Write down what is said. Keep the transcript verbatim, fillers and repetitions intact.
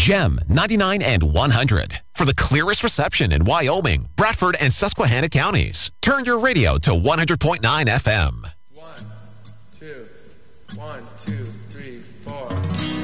Gem ninety-nine and one hundred. For the clearest reception in Wyoming, Bradford, and Susquehanna counties. Turn your radio to one hundred point nine F M. One, two, one, two, three, four.